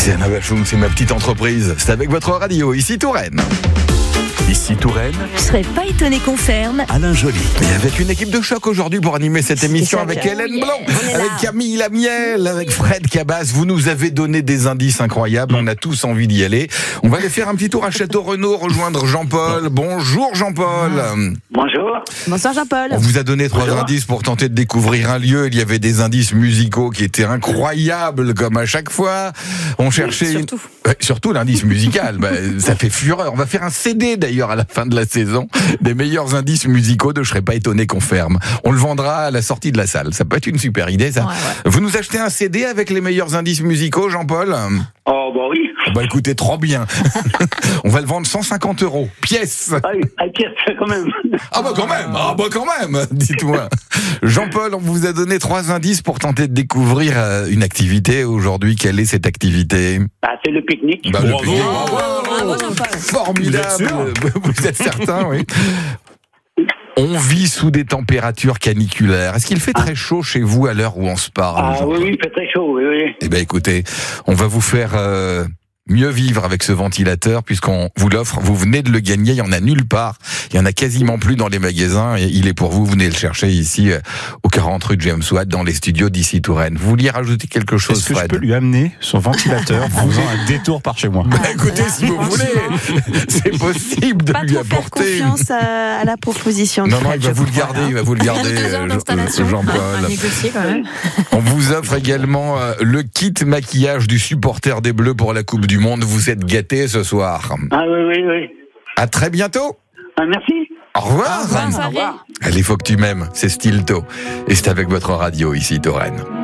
C'est Anna Bachung, c'est ma petite entreprise. C'est avec votre radio, ici Touraine. Ici Touraine, Je serais pas étonné qu'on ferme. Alain Joly. Et avec une équipe de choc aujourd'hui pour animer cette émission ça, avec oh Hélène yeah, Blanc, on est là. avec Camille Lamiel, avec Fred Cabas. Vous nous avez donné des indices incroyables, on a tous envie d'y aller. On va aller faire un petit tour à Château-Renaud, rejoindre Jean-Paul. Bonjour Jean-Paul. Bonjour. Bonsoir Jean-Paul. On vous a donné 3 Bonjour. indices pour tenter de découvrir un lieu. Il y avait des indices musicaux qui étaient incroyables, comme à chaque fois. On cherchait surtout. surtout l'indice musical. Ça fait fureur. On va faire un CD d'ailleurs à la fin de la saison des meilleurs indices musicaux de Je serais pas étonné qu'on ferme. On le vendra à la sortie de la salle. Ça peut être une super idée, ça. Ouais. Vous nous achetez un CD avec les meilleurs indices musicaux, Jean-Paul? Oh, bah oui. Bah écoutez, trop bien. On va le vendre 150 € pièce. Ah oui, à pièce, quand même. Ah bah quand même, dites-moi. Jean-Paul, on vous a donné 3 indices pour tenter de découvrir une activité aujourd'hui. Quelle est cette activité? Ah, c'est le pique-nique. Bah, le pique-nique. Bravo Jean-Paul. Formidable. Vous êtes Vous êtes certain, oui. On vit sous des températures caniculaires. Est-ce qu'il fait très chaud chez vous à l'heure où on se parle? Ah Jean-Paul oui, il fait très chaud, oui. Eh ben écoutez, on va vous faire mieux vivre avec ce ventilateur puisqu'on vous l'offre. Vous venez de le gagner, il y en a nulle part. Il y en a quasiment plus dans les magasins. Et il est pour vous. Vous venez le chercher ici au 40 rue de James Watt dans les studios d'ici Touraine. Vous vouliez rajouter quelque chose, Est-ce que je Fred? peux lui amener son ventilateur en faisant un détour par chez moi? Bah, écoutez, si vous voulez, c'est possible de Pas lui trop faire apporter. confiance à la proposition de Non, Fred, il va je vous le crois, garder, là. il va vous le garder, Il y a 2 heures d'installation. Jean-Paul. À négocier quand même. On vous offre également le kit maquillage du supporter des Bleus pour la Coupe du Monde. Vous êtes gâtés ce soir. Ah oui. À très bientôt. Ah, merci. Au revoir. Bonne Au soirée. revoir. Allez, faut que tu m'aimes. C'est Stilto. Et c'est avec votre radio ici, Touraine.